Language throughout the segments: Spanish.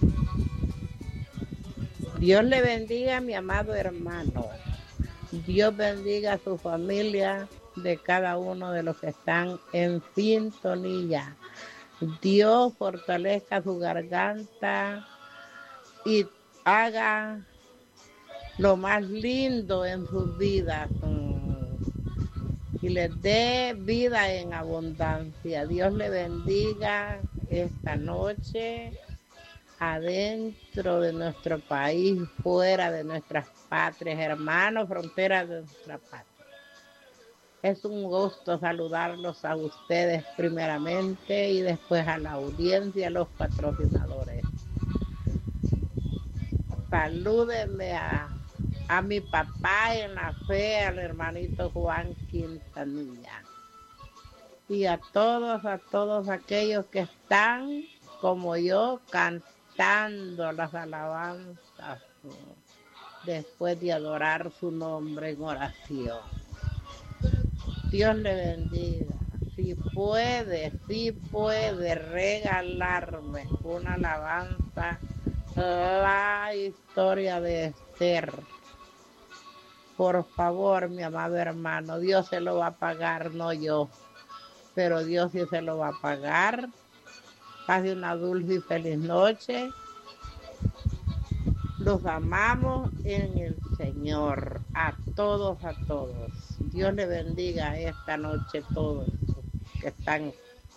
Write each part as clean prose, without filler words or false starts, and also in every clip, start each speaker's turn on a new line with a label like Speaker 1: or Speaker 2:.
Speaker 1: Dios le bendiga a mi amado hermano. Dios bendiga a su familia de cada uno de los que están en sintonía. Dios fortalezca su garganta y haga lo más lindo en sus vidas. Y les dé vida en abundancia. Dios le bendiga esta noche adentro de nuestro país, fuera de nuestras patrias, hermanos, fronteras de nuestra patria. Es un gusto saludarlos a ustedes primeramente y después a la audiencia, a los patrocinadores. Salúdenme a mi papá en la fe, al hermanito Juan Quintanilla. Y a todos aquellos que están como yo cantando las alabanzas después de adorar su nombre en oración. Dios le bendiga. Si puede regalarme una alabanza, la historia de Esther. Por favor, mi amado hermano, Dios se lo va a pagar, no yo. Pero Dios sí se lo va a pagar. Pase una dulce y feliz noche. Los amamos en el Señor. A todos. Dios le bendiga esta noche a todos que están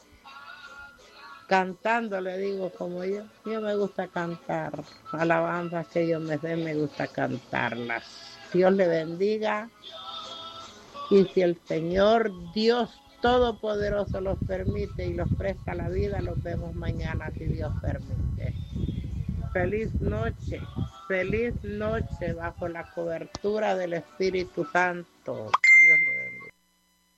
Speaker 1: cantando, le digo como yo. Yo me gusta cantar. Alabanzas que yo me sé, me gusta cantarlas. Dios le bendiga. Y si el Señor Dios Todopoderoso los permite y los presta la vida, los vemos mañana si Dios permite. Feliz noche bajo la cobertura del Espíritu Santo.